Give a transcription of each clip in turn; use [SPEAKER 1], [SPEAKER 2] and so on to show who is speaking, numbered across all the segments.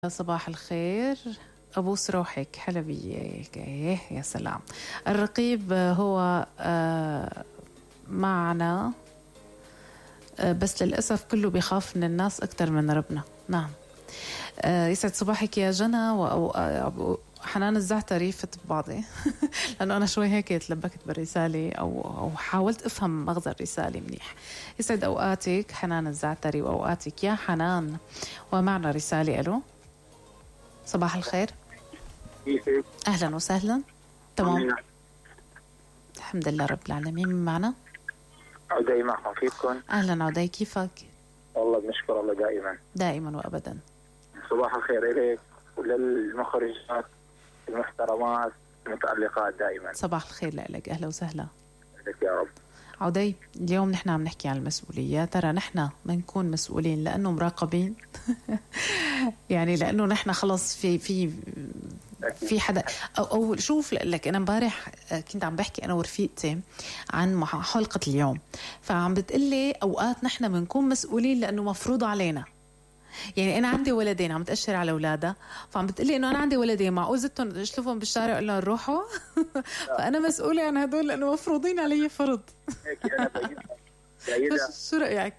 [SPEAKER 1] صباح الخير. أبوس روحك حلبية. إيه يا سلام. الرقيب هو معنا، بس للأسف كله بيخاف من الناس أكتر من ربنا. نعم. يسعد صباحك يا جنى حنان الزعتري فت ببعضي لأنه أنا شوي هيك تلبكت بالرسالة أو حاولت أفهم مغزى الرسالة منيح. يسعد أوقاتك حنان الزعتري وأوقاتك يا حنان. ومعنا رسالة. ألو، صباح الخير. أهلا وسهلا. تمام، الحمد لله رب العالمين. من معنا؟
[SPEAKER 2] عدي معكم، كيفكم؟
[SPEAKER 1] أهلا عدي، كيفك؟
[SPEAKER 2] والله بنشكر الله دائما
[SPEAKER 1] دائما وأبدا.
[SPEAKER 2] صباح الخير إليك وللمخرجات المحترمات المتألقات دائما.
[SPEAKER 1] صباح الخير لك، أهلا وسهلا.
[SPEAKER 2] لك يا رب.
[SPEAKER 1] عدي، اليوم نحن عم نحكي عن المسؤولية. ترى نحن بنكون مسؤولين لأنه مراقبين يعني لأنه نحن خلص في حدا أو شوف لك. أنا امبارح كنت عم بحكي أنا ورفيقتي عن حلقة اليوم، فعم بتقلي أوقات نحن بنكون مسؤولين لأنه مفروض علينا. يعني أنا عندي ولدين، عم تأشر على أولادها، فعم بتقلي إنه أنا عندي ولدين مع أوزتهم أشلفهم بالشارع وأقول لهم روحوا فأنا مسؤولة عن هدول لأنه مفروضين علي فرض.
[SPEAKER 2] هيك أنا بعيدة.
[SPEAKER 1] شو رأيك؟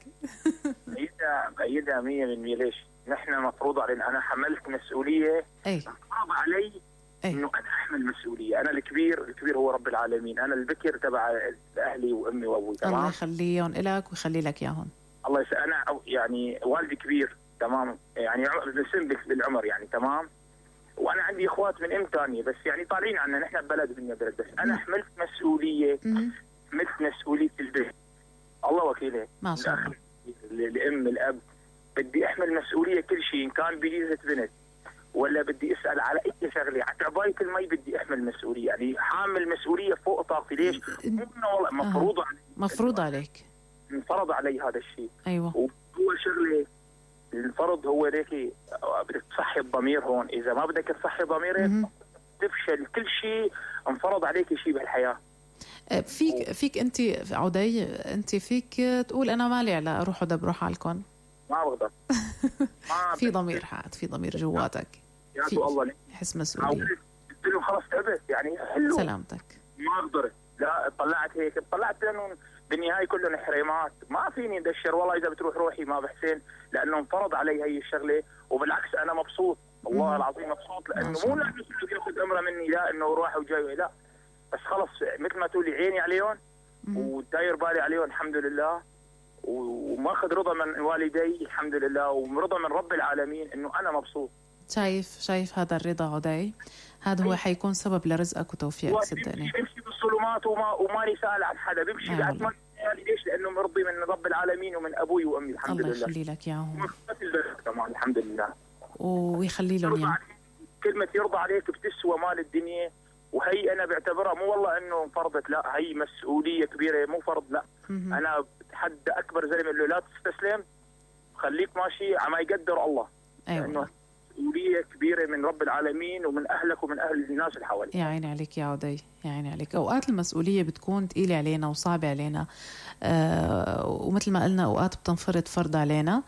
[SPEAKER 2] بعيدة 100%. ليش؟ نحن مفروض علينا. أنا حملت مسؤولية، مفروض علي إنه أنا أحمل مسؤولية. أنا الكبير هو رب العالمين، أنا البكر تبع أهلي وأمي وأبوي. تمام.
[SPEAKER 1] الله يخليهم إلك ويخلي لك إياهم.
[SPEAKER 2] الله أنا يعني والدي كبير، تمام، يعني بسن بالعمر، يعني تمام. وانا عندي اخوات من ام ثانيه، بس يعني طالعين عنا، نحن ببلد من بلد، بس انا حملت مسؤوليه مثل مسؤوليه البيت. الله وكيله.
[SPEAKER 1] ما شاء الله.
[SPEAKER 2] الام الاب بدي احمل مسؤوليه كل شيء، ان كان بجيزه بنت ولا بدي اسال على اي شغله، حتى عبايه المي بدي احمل مسؤوليه، يعني حامل مسؤوليه فوق طاقتي. ليش؟ والله مفروض عليك. انفرض علي هذا الشيء.
[SPEAKER 1] ايوه.
[SPEAKER 2] وهو شغله الفرض هو هيك، بدك تصحي الضمير هون. اذا ما بدك تصحي ضميرك تفشل كل شيء انفرض عليك شيء بالحياه.
[SPEAKER 1] فيك انت عدي، انت فيك تقول انا مالي على اروح ودبروح عليكم.
[SPEAKER 2] ما بقدر.
[SPEAKER 1] في ضمير حاد، في ضمير جواتك،
[SPEAKER 2] في الله
[SPEAKER 1] حس مسؤوليه.
[SPEAKER 2] قلت له خلص تعبت، يعني حلو
[SPEAKER 1] سلامتك.
[SPEAKER 2] ما قدرت. لا طلعت هيك، طلعت لانه بالنهايه كلهم حريمات، ما فيني ادشر. والله اذا بتروح روحي ما بحسن، لانه انفرض علي هي الشغله. وبالعكس انا مبسوط، والله العظيم مبسوط، لانه مو لانه ياخذ امره مني، لا انه روح وجاي، لا، بس خلص مثل ما تقولي عيني عليهم وداير بالي عليهم الحمد لله، وماخذ رضا من والدي الحمد لله، ورضا من رب العالمين انه انا مبسوط. شايف
[SPEAKER 1] هذا الرضا عدي، هذا هو حيكون سبب لرزقك وتوفيقك. صدقني
[SPEAKER 2] بمشي بالظلمات وماني سائل عن حدا، بمشي بأتمنى. ليش؟ لانه مرضي من رب العالمين ومن ابوي وامي الحمد لله.
[SPEAKER 1] الله يخلي لك اياهم
[SPEAKER 2] كمان الحمد لله،
[SPEAKER 1] ويخلي لهم اياهم.
[SPEAKER 2] كلمه يرضى عليك بتسوى مال الدنيا. وهي انا بعتبرها مو والله انه انفرضت، لا، هي مسؤوليه كبيره، مو فرض، لا. انا بتحدى اكبر زلمه اللي لا تستسلم، خليك ماشي عما يقدر الله.
[SPEAKER 1] ايوه،
[SPEAKER 2] لانه مسؤوليه كبيره من رب العالمين ومن اهلك ومن اهل الناس اللي حواليك.
[SPEAKER 1] يا عيني عليك يا عدي، يا عيني عليك. اوقات المسؤوليه بتكون ثقيله علينا وصعبه علينا، ومثل ما قلنا اوقات بتنفرض فرض علينا،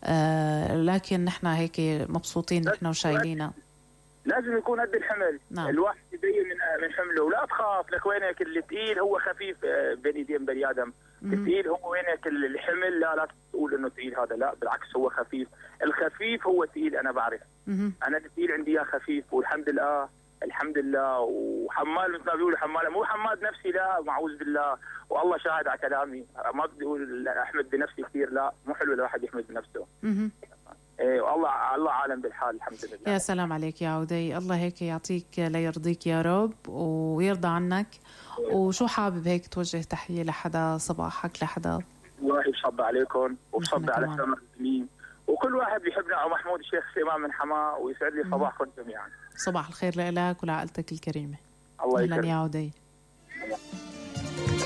[SPEAKER 1] لكن نحن هيك مبسوطين نحن وشايلينها.
[SPEAKER 2] لازم يكون قد الحمل.
[SPEAKER 1] نعم.
[SPEAKER 2] الواحد يبين من حمله، ولا تخاف. لك وينك الثقيل هو خفيف بين ايدين بني ادم. الثقيل هو وينك الحمل، لا تقول انه ثقيل هذا، لا بالعكس هو خفيف. الخفيف هو ثقيل، انا بعرف. انا الثقيل عندي اياه خفيف، والحمد لله الحمد لله. وحمال مثل ما بيقولوا حمال، مو حماد نفسي، لا، معوذ بالله، والله شاهد على كلامي. ما بدي اقول احمد بنفسي كثير، لا، مو حلو الواحد يحمد بنفسه. ايه، الله عالم بالحال الحمد لله.
[SPEAKER 1] يا سلام عليك يا عدي، الله هيك يعطيك ليرضيك يا رب ويرضى عنك. وشو حابب هيك توجه تحية لحدا صباحك، لحدا؟
[SPEAKER 2] الله يصب عليكم ويصب على السماء المسلمين، وكل واحد بيحبنا، او محمود الشيخ سليمان من حماه، ويسعد لي صباحكم جميعا.
[SPEAKER 1] صباح الخير لك ولعائلتك الكريمة.
[SPEAKER 2] الله يكرمك
[SPEAKER 1] يا عدي.